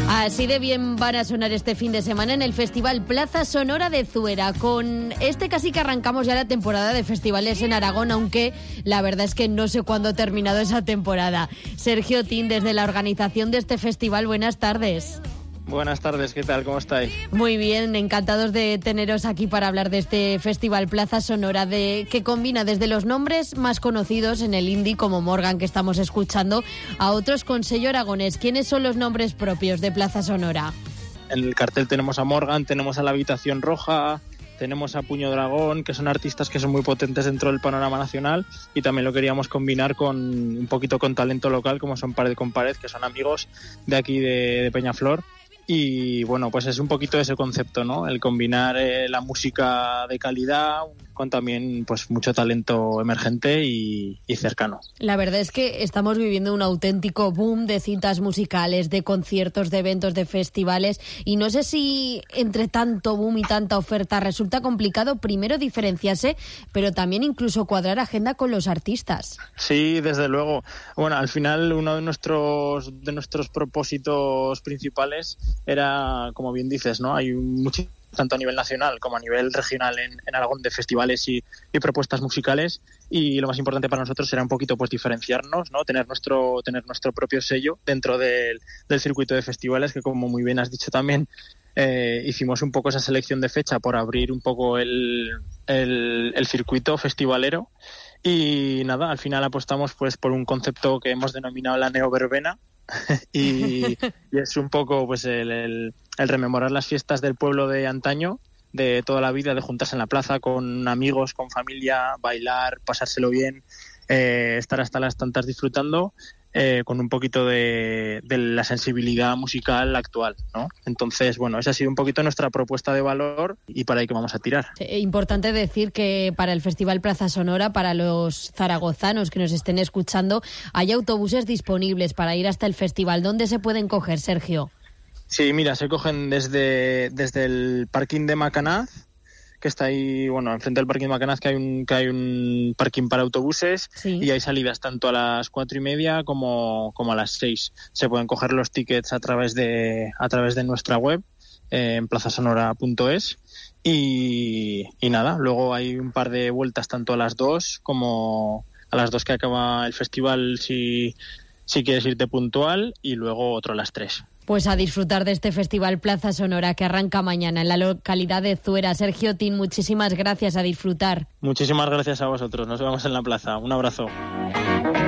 Así de bien van a sonar este fin de semana en el Festival Plaza Sonora de Zuera. Con este casi que arrancamos ya la temporada de festivales en Aragón, aunque la verdad es que no sé cuándo ha terminado esa temporada. Sergio Tin, desde la organización de este festival, buenas tardes. Buenas tardes, ¿qué tal? ¿Cómo estáis? Muy bien, encantados de teneros aquí para hablar de este Festival Plaza Sonora, que combina desde los nombres más conocidos en el indie, como Morgan, que estamos escuchando, a otros con sello aragonés. ¿Quiénes son los nombres propios de Plaza Sonora? En el cartel tenemos a Morgan, tenemos a La Habitación Roja, tenemos a Puño Dragón, que son artistas que son muy potentes dentro del panorama nacional, y también lo queríamos combinar con un poquito con talento local, como son Pared con Pared, que son amigos de aquí de Peñaflor. Y bueno, pues es un poquito ese concepto, ¿no? El combinar la música de calidad con también pues mucho talento emergente y cercano. La verdad es que estamos viviendo un auténtico boom de citas musicales, de conciertos, de eventos, de festivales, y no sé si entre tanto boom y tanta oferta resulta complicado primero diferenciarse, pero también incluso cuadrar agenda con los artistas. Sí, desde luego. Bueno, al final uno de nuestros propósitos principales era, como bien dices, ¿no? Hay mucho, tanto a nivel nacional como a nivel regional en Aragón, de festivales y propuestas musicales, y lo más importante para nosotros era un poquito pues diferenciarnos, ¿no? Tener nuestro propio sello dentro del circuito de festivales, que como muy bien has dicho también, hicimos un poco esa selección de fecha por abrir un poco el circuito festivalero. Y nada, al final apostamos pues por un concepto que hemos denominado la neoverbena, y es un poco pues el rememorar las fiestas del pueblo de antaño, de toda la vida, de juntarse en la plaza con amigos, con familia, bailar, pasárselo bien, estar hasta las tantas disfrutando, con un poquito de la sensibilidad musical actual, ¿no? Entonces, bueno, esa ha sido un poquito nuestra propuesta de valor, y para ahí que vamos a tirar. Importante decir que para el Festival Plaza Sonora, para los zaragozanos que nos estén escuchando, hay autobuses disponibles para ir hasta el festival. ¿Dónde se pueden coger, Sergio? Sí, mira, se cogen desde el parking de Macanaz, que está ahí, bueno, enfrente del parking de Macanaz, que hay un parking para autobuses, sí. Y hay salidas tanto a las 4:30 como a las 6. Se pueden coger los tickets a través de nuestra web, en plazasonora.es, y nada, luego hay un par de vueltas tanto a las 2 como a las 2 que acaba el festival, si quieres irte puntual, y luego otro a las 3. Pues a disfrutar de este Festival Plaza Sonora que arranca mañana en la localidad de Zuera. Sergio Tin, muchísimas gracias, a disfrutar. Muchísimas gracias a vosotros, nos vemos en la plaza. Un abrazo.